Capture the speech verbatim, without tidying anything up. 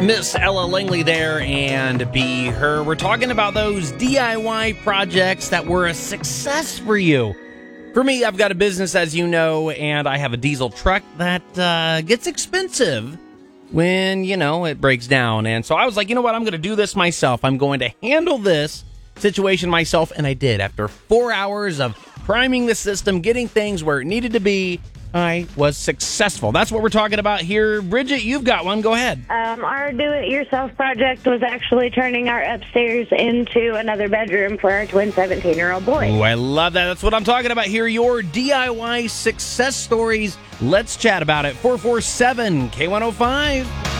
Miss Ella Langley there and Be Her. We're talking about those D I Y projects that were a success for you. For me, I've got a business, as you know, and I have a diesel truck that uh, gets expensive when, you know, it breaks down. And so I was like, you know what? I'm going to do this myself. I'm going to handle this situation myself. And I did. After four hours of priming the system, getting things where it needed to be, I was successful. That's what we're talking about here. Bridget, you've got one. Go ahead. Um, our do-it-yourself project was actually turning our upstairs into another bedroom for our twin seventeen-year-old boy. Oh, I love that. That's what I'm talking about here. Your D I Y success stories. Let's chat about it. four four seven K one oh five.